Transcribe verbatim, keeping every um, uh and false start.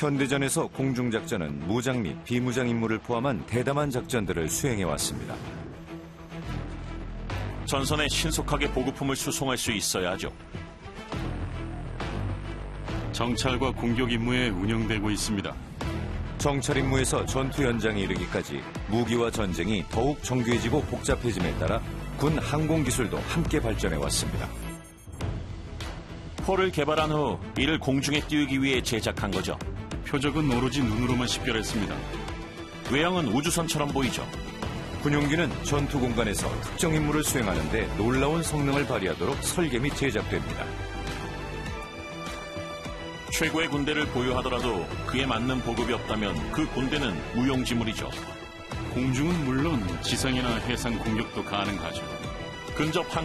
현대전에서 공중작전은 무장 및 비무장 임무를 포함한 대담한 작전들을 수행해왔습니다. 전선에 신속하게 보급품을 수송할 수 있어야죠. 정찰과 공격 임무에 운영되고 있습니다. 정찰 임무에서 전투 현장에 이르기까지 무기와 전쟁이 더욱 정교해지고 복잡해짐에 따라 군 항공기술도 함께 발전해왔습니다. 포를 개발한 후 이를 공중에 띄우기 위해 제작한 거죠. 표적은 오로지 눈으로만 식별했습니다. 외형은 우주선처럼 보이죠. 군용기는 전투 공간에서 특정 임무를 수행하는 데 놀라운 성능을 발휘하도록 설계 및 제작됩니다. 최고의 군대를 보유하더라도 그에 맞는 보급이 없다면 그 군대는 무용지물이죠. 공중은 물론 지상이나 해상 공격도 가능하죠. 근접 항